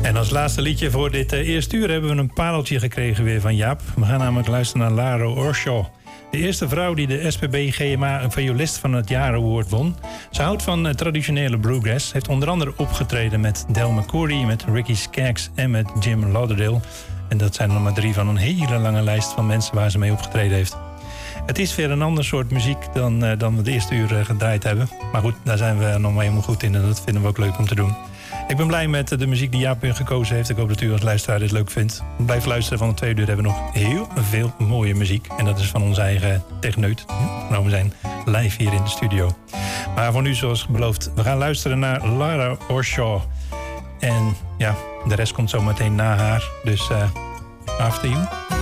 En als laatste liedje voor dit eerste uur hebben we een pareltje gekregen weer van Jaap. We gaan namelijk luisteren naar Lara Orshaw. De eerste vrouw die de SPB GMA een violist van het jaar award won. Ze houdt van traditionele bluegrass. Heeft onder andere opgetreden met Del McCoury, met Ricky Skaggs en met Jim Lauderdale. En dat zijn er nog maar 3 van een hele lange lijst van mensen waar ze mee opgetreden heeft. Het is weer een ander soort muziek dan we de eerste uur gedraaid hebben. Maar goed, daar zijn we nog maar helemaal goed in en dat vinden we ook leuk om te doen. Ik ben blij met de muziek die Jaap gekozen heeft. Ik hoop dat u als luisteraar dit leuk vindt. Blijf luisteren, van de tweede uur hebben we nog heel veel mooie muziek. En dat is van onze eigen techneut. Nou, we zijn live hier in de studio. Maar voor nu, zoals beloofd, we gaan luisteren naar Lara Orshaw. En ja, de rest komt zo meteen na haar. Dus after you.